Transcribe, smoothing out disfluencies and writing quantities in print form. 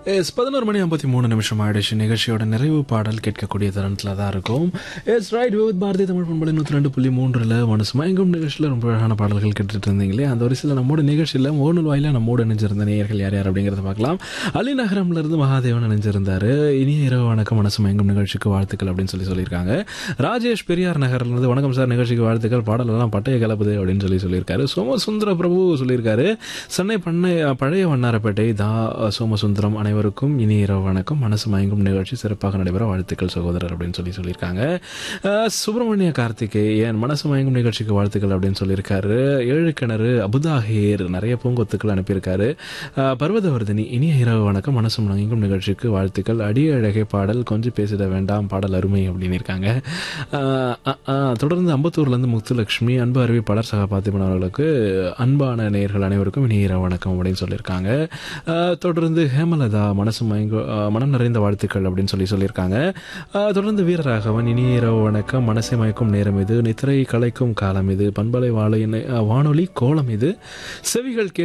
11 மணி 53 நிமிஷம் ஆயிடுச்சு. நிகழ்ச்சியோட நிறைவு பாடல் கேட்கக்கூடிய தருணத்தில் தான் இருக்கும். ரைட் வித் பாரதி தமிழ் பண்பலை 102.3 மனசு மயங்கும் நிகழ்ச்சியில் ரொம்ப அழகான பாடல்கள் கேட்டுட்டு இருந்தீங்களே. அந்த வரிசையில் நம்மோட நிகழ்ச்சியில் ஓனல் வாயில நம்மோடு இணைஞ்சிருந்த நேயர்கள் யார் யார் அப்படிங்கிறத பார்க்கலாம். அலிநகரம்லேருந்து மகாதேவன் இணைஞ்சிருந்தார். இனிய இரவு வணக்கம், மனசு மயங்கும் நிகழ்ச்சிக்கு வாழ்த்துக்கள் அப்படின்னு சொல்லியிருக்காங்க. ராஜேஷ் பெரியார் நகர்லேருந்து வணக்கம் சார், நிகழ்ச்சிக்கு வாழ்த்துக்கள், பாடலெல்லாம் பட்டைய கலப்புது அப்படின்னு சொல்லியிருக்காரு. சோமசுந்தர பிரபு சொல்லியிருக்காரு. சென்னை பழைய வண்ணாரப்பேட்டை தா சோமசுந்தரம் அனைவருக்கும் இனி இரவு வணக்கம், மனசு மயங்கும் நிகழ்ச்சி சிறப்பாக நடைபெற வாழ்த்துக்கள் சகோதரர் அப்படின்னு சொல்லியிருக்காங்க. சுப்பிரமணிய கார்த்திகேயன் மனசு மயங்கும் நிகழ்ச்சிக்கு வாழ்த்துக்கள் அப்படின்னு சொல்லியிருக்காரு. ஏழு கிணறு அபுதாஹேர் நிறைய பூங்கொத்துக்கள் அனுப்பியிருக்காரு. பர்வதவர்தினி இனிய இரவு வணக்கம், மனசு மயங்கும் நிகழ்ச்சிக்கு வாழ்த்துக்கள், அடிய அழகை பாடல் கொஞ்சம் பேசிட வேண்டாம், பாடல் அருமை அப்படின்னு இருக்காங்க. தொடர்ந்து அம்பத்தூர்லேருந்து முத்துலட்சுமி அன்பு அறிவிப்பாளர் சக பாத்திமன் அவர்களுக்கு அன்பான நேயர்கள் அனைவருக்கும் இனிய இரவு வணக்கம் அப்படின்னு சொல்லியிருக்காங்க. தொடர்ந்து ஹேமலதா மனம் நிறைந்த வாழ்த்துக்கள் அப்படின்னு சொல்லியிருக்காங்க. தொடர்ந்து வீரராகவன் இனிய இரவு வணக்கம், மனசை மயக்கும் நேரம் இது, நித்திரை கலைக்கும் காலம் இது, பண்பலை வானொலி கோலம் இது, செவிகள்